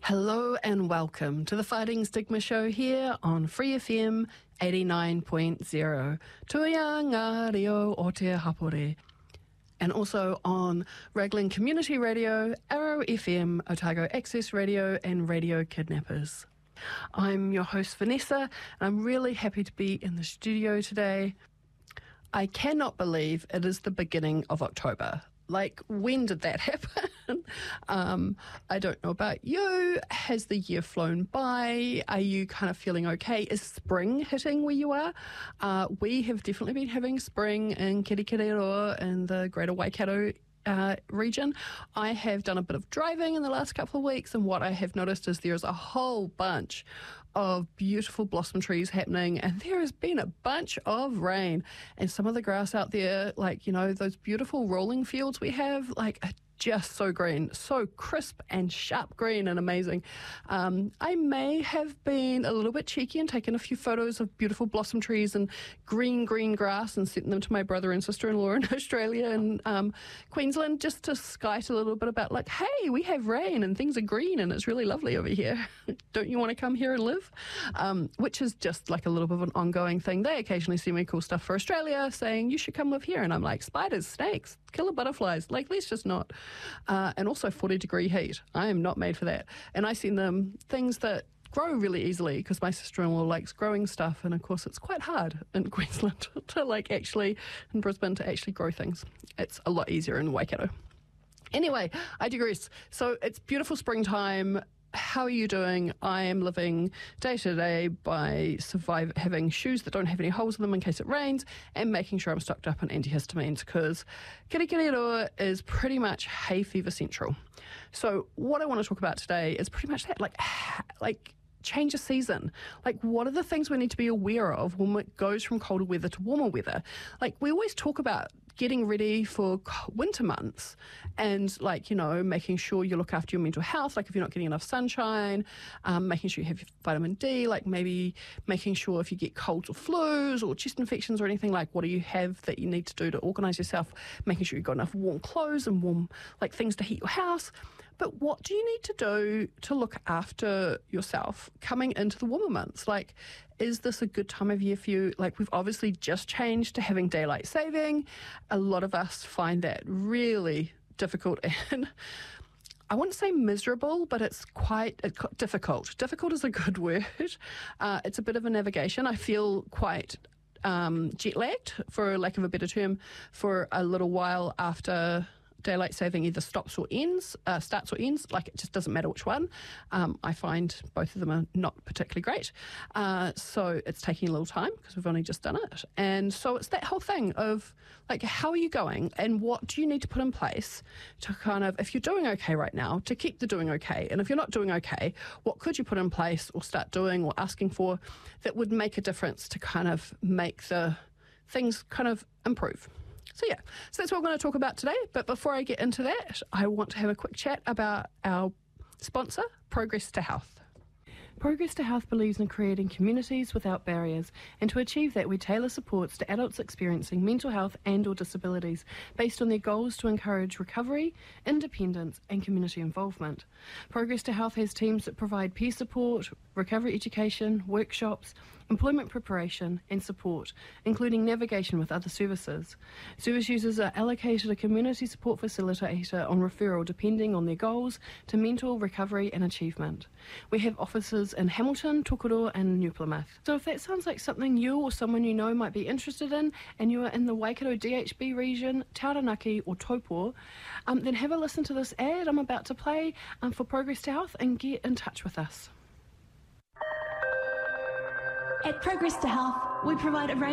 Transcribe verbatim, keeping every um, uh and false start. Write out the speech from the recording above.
Hello and welcome to the Fighting Stigma Show here on Free F M eighty-nine point zero, Tuianga Reo o Te Hapore, and also on Raglan Community Radio, Arrow F M, Otago Access Radio and Radio Kidnappers. I'm your host Vanessa and I'm really happy to be in the studio today. I cannot believe it is the beginning of October. Like, when did that happen? um, I don't know about you. Has the year flown by? Are you kind of feeling okay? Is spring hitting where you are? Uh, we have definitely been having spring in Kirikiriroa in the Greater Waikato Uh, region. I have done a bit of driving in the last couple of weeks, and what I have noticed is there's a whole bunch of beautiful blossom trees happening, and there has been a bunch of rain, and some of the grass out there, like, you know, those beautiful rolling fields we have, like, are just so green, so crisp and sharp green and amazing. Um, I may have been a little bit cheeky and taken a few photos of beautiful blossom trees and green, green grass and sent them to my brother and sister-in-law in Australia and um, Queensland, just to skite a little bit about, like, hey, we have rain and things are green and it's really lovely over here. Don't you want to come here and live? Um, which is just like a little bit of an ongoing thing. They occasionally send me cool stuff for Australia saying, you should come live here. And I'm like, spiders, snakes, killer butterflies. Like, let's just not. Uh, and also forty degree heat. I am not made for that. And I send them things that grow really easily because my sister-in-law likes growing stuff, and of course it's quite hard in Queensland to like actually, in Brisbane, to actually grow things. It's a lot easier in Waikato. Anyway, I digress. So it's beautiful springtime. How are you doing? I am living day to day by survive, having shoes that don't have any holes in them in case it rains, and making sure I'm stocked up on antihistamines because Kirikiriroa is pretty much hay fever central. So what I want to talk about today is pretty much that, like, like change of season. Like, what are the things we need to be aware of when it goes from colder weather to warmer weather? Like, we always talk about getting ready for winter months and, like, you know, making sure you look after your mental health, like if you're not getting enough sunshine, um, making sure you have your vitamin D, like maybe making sure if you get colds or flus or chest infections or anything, like what do you have that you need to do to organise yourself, making sure you've got enough warm clothes and warm, like, things to heat your house. But what do you need to do to look after yourself coming into the warmer months? Like, is this a good time of year for you? Like, we've obviously just changed to having daylight saving. A lot of us find that really difficult and I wouldn't say miserable, but it's quite difficult. Difficult is a good word. Uh, it's a bit of a navigation. I feel quite um, jet-lagged, for lack of a better term, for a little while after daylight saving either stops or ends, uh, starts or ends, like it just doesn't matter which one. Um, I find both of them are not particularly great. Uh, so it's taking a little time because we've only just done it. And so it's that whole thing of, like, how are you going and what do you need to put in place to kind of, if you're doing okay right now, to keep the doing okay. And if you're not doing okay, what could you put in place or start doing or asking for that would make a difference to kind of make the things kind of improve? So yeah, so that's what we're going to talk about today. But before I get into that, I want to have a quick chat about our sponsor, Progress to Health. Progress to Health believes in creating communities without barriers, and to achieve that we tailor supports to adults experiencing mental health and or disabilities based on their goals to encourage recovery, independence and community involvement. Progress to Health has teams that provide peer support, recovery education, workshops, employment preparation and support, including navigation with other services. Service users are allocated a community support facilitator on referral depending on their goals to mental recovery and achievement. We have offices in Hamilton, Tokoroa and New Plymouth. So if that sounds like something you or someone you know might be interested in and you are in the Waikato D H B region, Taranaki or Taupo, um, then have a listen to this ad I'm about to play um, for Progress to Health and get in touch with us. At Progress to Health, we provide a range